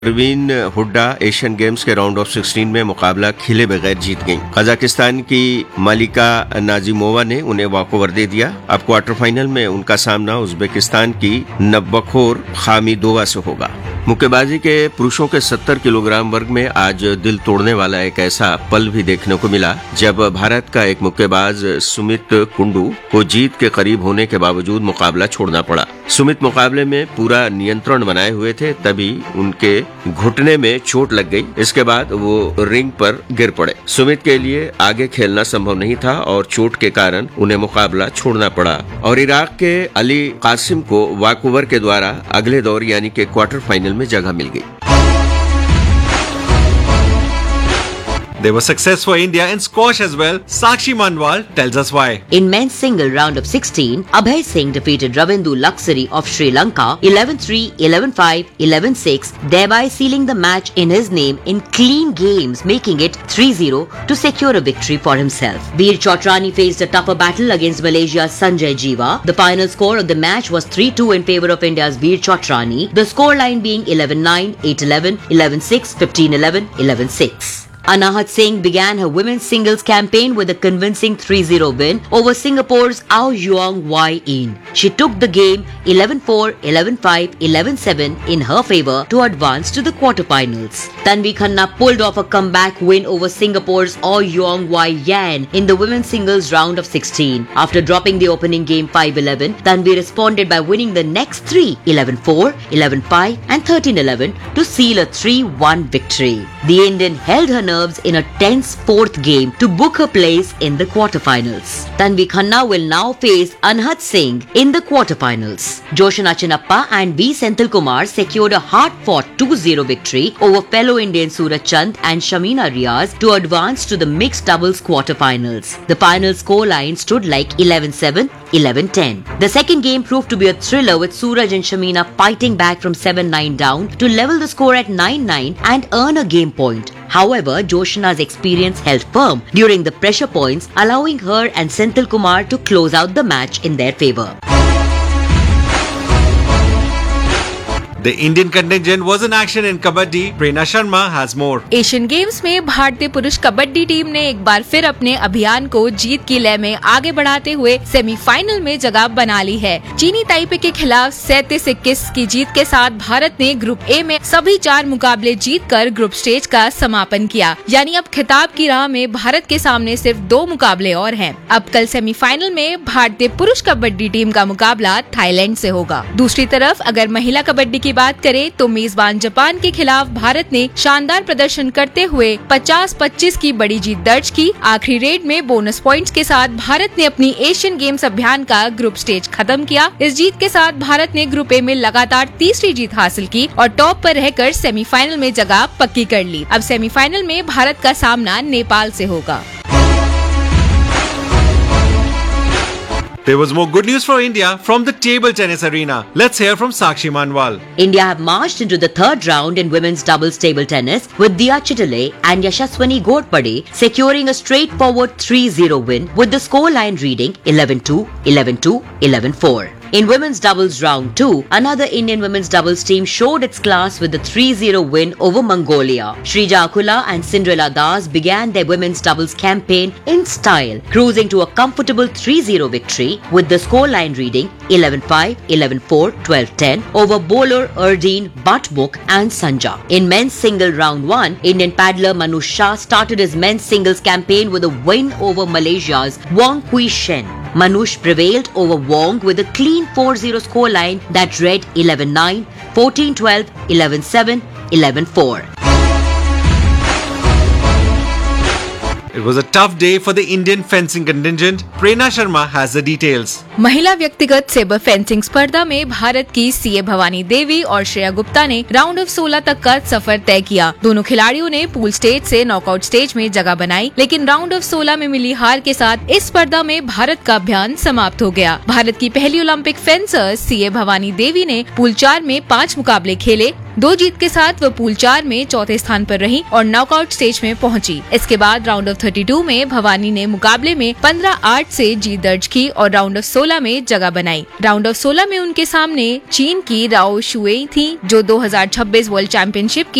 Parveen Hooda Asian games के round of 16 में मुकाबला खेले बगैर जीत गईं। कजाकिस्तान की मालिका नाजिमोवा ने उन्हें वॉकओवर दे दिया। अब क्वार्टर फाइनल में उनका सामना उज्बेकिस्तान की नब्बखोर खामिदोवा से होगा। मुक्केबाजी के पुरुषों के 70 किलोग्राम वर्ग में आज दिल तोड़ने वाला एक ऐसा पल भी देखने को मिला जब भारत का एक मुक्केबाज सुमित कुंडू को जीत के करीब होने के बावजूद मुकाबला छोड़ना पड़ा। सुमित मुकाबले में पूरा नियंत्रण बनाए हुए थे, तभी उनके घुटने में चोट लग गई। इसके बाद वो रिंग पर गिर पड़े। सुमित के लिए आगे खेलना संभव नहीं था और चोट के कारण उन्हें मुकाबला छोड़ना पड़ा और इराक के अली कासिम को वॉकओवर के द्वारा अगले दौर यानी कि क्वार्टर फाइनल में जगह मिल गई। There was success for India in squash as well. Sakshi Manwal tells us why. In men's single round of 16, Abhay Singh defeated Ravindu Laksari of Sri Lanka 11-3, 11-5, 11-6, thereby sealing the match in his name in clean games, making it 3-0 to secure a victory for himself. Veer Chotrani faced a tougher battle against Malaysia's Sanjay Jiva. The final score of the match was 3-2 in favour of India's Veer Chotrani, the scoreline being 11-9, 8-11, 11-6, 15-11, 11-6. Anahat Singh began her women's singles campaign with a convincing 3-0 win over Singapore's Ao Yuang Wai In. She took the game 11-4, 11-5, 11-7 in her favour to advance to the quarterfinals. Tanvi Khanna pulled off a comeback win over Singapore's Ao Yuang Wai Yan in the women's singles round of 16. After dropping the opening game 5-11, Tanvi responded by winning the next three 11-4, 11-5 and 13-11 to seal a 3-1 victory. The Indian held her nerves in a tense fourth game to book her place in the quarterfinals. Tanvi Khanna will now face Anhat Singh in the quarterfinals. Joshna Chinnappa and V. Senthil Kumar secured a hard-fought 2-0 victory over fellow Indian Suraj Chand and Shamina Riaz to advance to the mixed doubles quarterfinals. The final scoreline stood like 11-7, 11-10. The second game proved to be a thriller with Suraj and Shamina fighting back from 7-9 down to level the score at 9-9 and earn a game point. However, Joshna's experience held firm during the pressure points, allowing her and Senthil Kumar to close out the match in their favour. The Indian contingent was in action in Kabaddi. Prerna Sharma has more. Asian games में भारतीय पुरुष kabaddi team ने एक बार फिर अपने अभियान को जीत की लय में आगे बढ़ाते हुए सेमीफाइनल में जगह बना ली है। चीनी ताइपे के खिलाफ 37-21 की जीत के साथ भारत ने ग्रुप ए में सभी 4 मुकाबले जीतकर ग्रुप स्टेज का समापन किया। यानी अब खिताब की राह में भारत के सामने सिर्फ 2 मुकाबले और हैं। अब कल सेमीफाइनल में भारतीय पुरुष कबड्डी टीम का मुकाबला थाईलैंड से होगा। दूसरी तरफ अगर महिला कबड्डी की बात करें तो मेजबान जापान के खिलाफ भारत ने शानदार प्रदर्शन करते हुए 50-25 की बड़ी जीत दर्ज की। आखिरी रेड में बोनस पॉइंट्स के साथ भारत ने अपनी एशियन गेम्स अभियान का ग्रुप स्टेज खत्म किया। इस जीत के साथ भारत ने ग्रुप ए में लगातार तीसरी जीत हासिल की और टॉप पर रहकर सेमीफाइनल में जगह पक्की कर ली। अब सेमीफाइनल में भारत का सामना नेपाल से होगा। There was more good news for India from the table tennis arena. Let's hear from Sakshi Manwal. India have marched into the third round in women's doubles table tennis with Diya Chitale and Yashaswani Godpade securing a straightforward 3-0 win with the scoreline reading 11-2, 11-2, 11-4. In women's doubles round 2, another Indian women's doubles team showed its class with a 3-0 win over Mongolia. Shrija Akula and Cinderella Das began their women's doubles campaign in style, cruising to a comfortable 3-0 victory with the scoreline reading 11-5, 11-4, 12-10 over Bowler, Erdene, Butbuk and Sanja. In men's single round 1, Indian paddler Manush Shah started his men's singles campaign with a win over Malaysia's Wong Kui Shen. Manush prevailed over Wong with a clean 4-0 scoreline that read 11-9, 14-12, 11-7, 11-4. It was a tough day for the Indian fencing contingent. Prerna Sharma has the details. महिला व्यक्तिगत sabre fencing स्पर्धा में भारत की CA Bhavani Devi और श्रेया गुप्ता ने round of 16 तक का सफर तय किया। दोनों खिलाड़ियों ने पूल स्टेज से नॉकआउट स्टेज में जगह बनाई, लेकिन राउंड ऑफ 16 में मिली हार के साथ इस स्पर्धा में भारत का अभियान समाप्त हो गया। भारत की पहली Olympic fencer CA Bhavani Devi ने पूल 4 में 5 मुकाबले खेले, 2 जीत के साथ वो पूल 4 में चौथे स्थान पर रही और नॉकआउट स्टेज में पहुंची। इसके बाद राउंड ऑफ 32 में भवानी ने मुकाबले में 15-8 से जीत दर्ज की और राउंड ऑफ 16 में जगह बनाई। राउंड ऑफ 16 में उनके सामने चीन की राओ शुएई थी, जो 2026 वर्ल्ड चैंपियनशिप की